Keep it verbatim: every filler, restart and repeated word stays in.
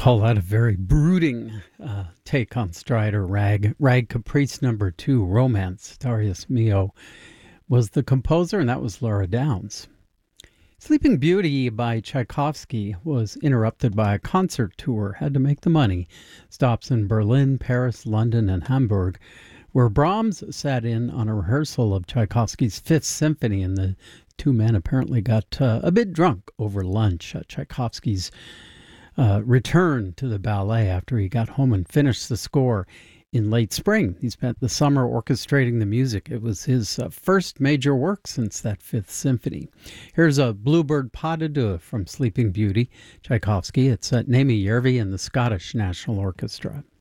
call that a very brooding uh, take on Strider Rag. Rag Caprice number two, Romance. Darius Milhaud was the composer, and that was Laura Downs. Sleeping Beauty by Tchaikovsky was interrupted by a concert tour, had to make the money. Stops in Berlin, Paris, London, and Hamburg, where Brahms sat in on a rehearsal of Tchaikovsky's Fifth Symphony, and the two men apparently got uh, a bit drunk over lunch. Uh, Tchaikovsky's uh, return to the ballet after he got home and finished the score in late spring. He spent the summer orchestrating the music. It was his uh, first major work since that Fifth Symphony. Here's a Bluebird Pas de Deux from Sleeping Beauty, Tchaikovsky. It's uh, Naomi Järvi and the Scottish National Orchestra.